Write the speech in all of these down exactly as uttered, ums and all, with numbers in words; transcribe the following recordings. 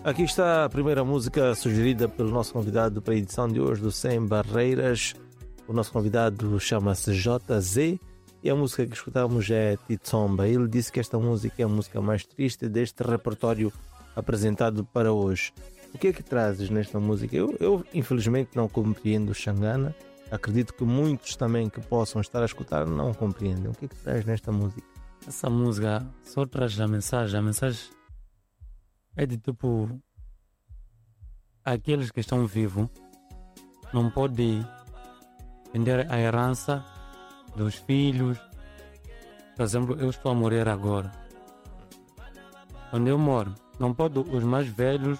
Aqui está a primeira música sugerida pelo nosso convidado para a edição de hoje do Sem Barreiras. O nosso convidado chama-se J Z e a música que escutamos é Titsomba. Ele disse que esta música é a música mais triste deste repertório apresentado para hoje. O que é que trazes nesta música? Eu, eu infelizmente não compreendo o Xangana. Acredito que muitos também que possam estar a escutar não compreendem. O que é que traz nesta música? Essa música só traz a mensagem. A mensagem é de tipo: aqueles que estão vivos não podem vender a herança dos filhos. Por exemplo, eu estou a morrer agora. Onde eu moro, não pode os mais velhos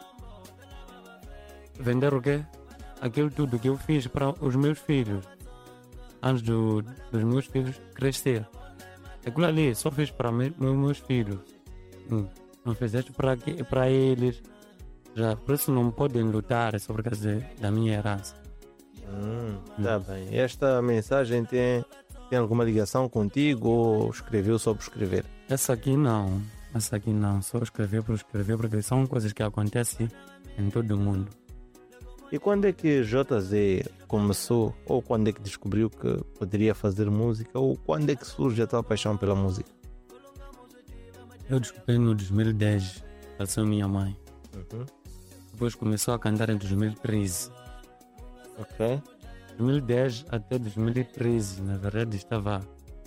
vender o quê? Aquilo tudo que eu fiz para os meus filhos antes do, dos meus filhos crescer. Aquilo ali só fiz para me, meus filhos. Hum. Não fizeste para, para eles. Já, por isso não podem lutar sobre a causa da minha herança. Hum, tá hum. bem. Esta mensagem tem, tem alguma ligação contigo ou escreveu só por escrever? Essa aqui não. Essa aqui não. Só escrever por escrever, porque são coisas que acontecem em todo o mundo. E quando é que J Z começou, ou quando é que descobriu que poderia fazer música, ou quando é que surge a tua paixão pela música? Eu descobri no dois mil e dez, faleceu minha mãe. Uhum. Depois começou a cantar em dois mil e treze. Ok. dois mil e dez até dois mil e treze, na verdade, estava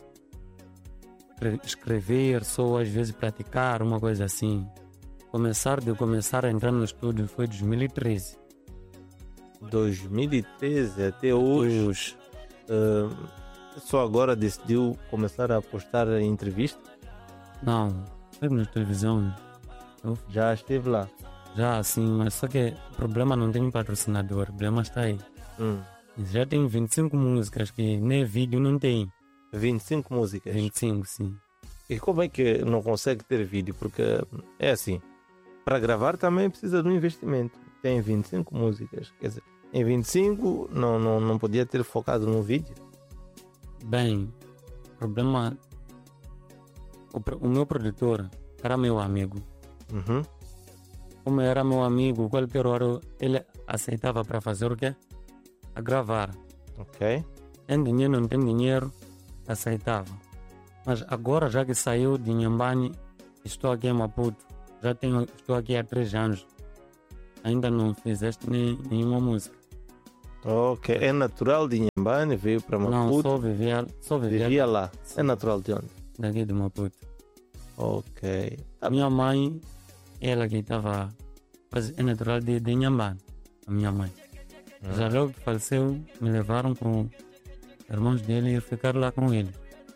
a escrever, só às vezes praticar, uma coisa assim. Começar de começar a entrar no estúdio foi dois mil e treze. dois mil e treze até hoje. Uh, só agora decidiu começar a apostar em entrevista? Não, esteve na televisão. Eu já esteve lá? Já, sim, mas só que o problema não tem patrocinador, o problema está aí. Hum. Já tem vinte e cinco músicas que nem vídeo não tem. vinte e cinco músicas? vinte e cinco, sim. E como é que não consegue ter vídeo? Porque é assim, para gravar também precisa de um investimento. Tem vinte e cinco músicas, quer dizer, em vinte e cinco não, não, não podia ter focado no vídeo? Bem, o problema... O, o meu produtor era meu amigo. Uhum. Como era meu amigo, qualquer hora ele aceitava para fazer o quê? A gravar. Ok. Tem dinheiro, não tem dinheiro, aceitava. Mas agora, já que saiu de Inhambane, estou aqui em Maputo. Já tenho, estou aqui há três anos. Ainda não fizeste nem, nenhuma música. Ok. É natural de Inhambane, veio para Maputo? Não, só vivia, só vivia, vivia lá. Sim. É natural de onde? Daqui de Maputo. Ok. A minha mãe, ela que estava... É natural de, de Inhambane, a minha mãe. Hum. Já logo que faleceu, me levaram com os irmãos dele e ficar lá com ele.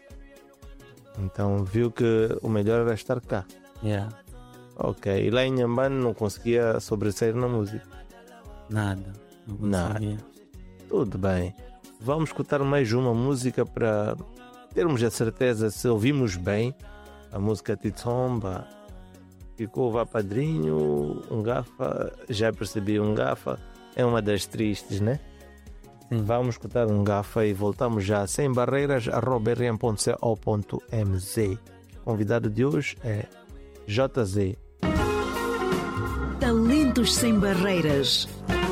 Então viu que o melhor era estar cá. Yeah. Ok. E lá em Inhambane não conseguia sobressair na música? Nada. Não conseguia. Nada. Tudo bem. Vamos escutar mais uma música para termos a certeza se ouvimos bem. A música Titsomba. Ficou Vá Padrinho, um gafa, já percebi, um gafa é uma das tristes, né? Sim. Vamos escutar um gafa e voltamos já. Sem barreiras, arroba r m ponto co ponto m z. Convidado de hoje é J Z. Talentos sem barreiras.